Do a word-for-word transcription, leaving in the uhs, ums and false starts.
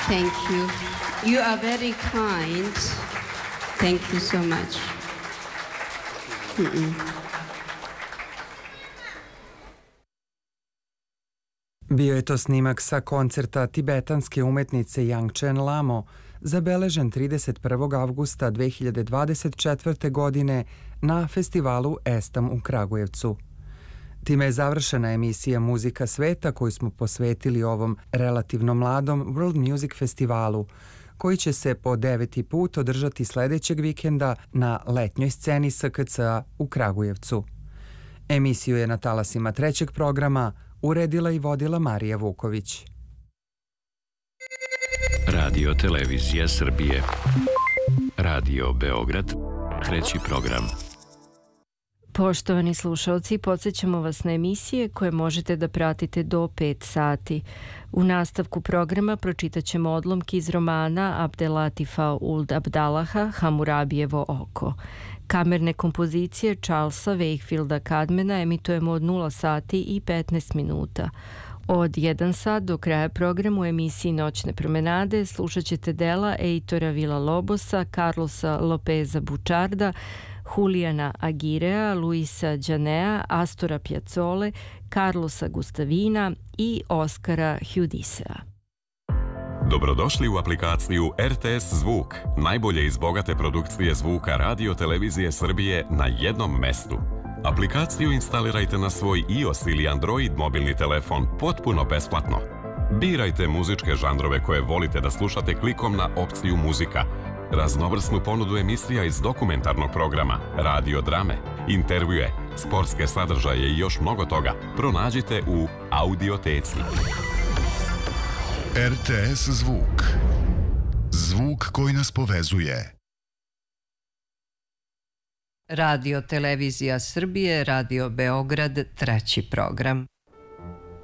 Thank you. You are very kind. Thank you so much. Mm-mm. Bio je to snimak sa koncerta tibetanske umetnice Yangchen Lamo, zabeležen trideset prvog avgusta dve hiljade dvadeset četvrte. godine na festivalu Estam u Kragujevcu. Time je završena emisija Muzika sveta koju smo posvetili ovom relativno mladom World Music festivalu, koji će se po deveti put održati sledećeg vikenda na letnjoj sceni S K C-a u Kragujevcu. Emisiju je na talasima trećeg programa uredila i vodila Marija Vuković. Radio Televizija Srbije. Radio Beograd, treći program. Poštovani slušalci, podsjećamo vas na emisije koje možete da pratite do pet sati. U nastavku programa pročitat ćemo odlomke iz romana Abdelatifa Uld Abdalaha Hamurabijevo oko. Kamerne kompozicije Charlesa Wakefielda Cadmana emitujemo od nula sati i petnaest minuta. Od jedan sat do kraja programa u emisiji Noćne promenade slušat ćete dela Eitora Villa-Lobosa, Carlosa Lopeza Bučarda, Juliana Agirea, Luisa Đanea, Astora Piazzole, Carlosa Gustavina i Oskara Hjudisea. Dobrodošli u aplikaciju R T S Zvuk, najbolje iz bogate produkcije zvuka Radio Televizije Srbije na jednom mestu. Aplikaciju instalirajte na svoj iOS ili Android mobilni telefon potpuno besplatno. Birajte muzičke žanrove koje volite da slušate klikom na opciju muzika. Raznovrsnu ponudu emisija iz dokumentarnog programa, radio drame, intervjue, sportske sadržaje i još mnogo toga pronađite u Audioteci. R T S Zvuk. Zvuk koji nas povezuje. Radio Televizija Srbije, Radio Beograd, treći program.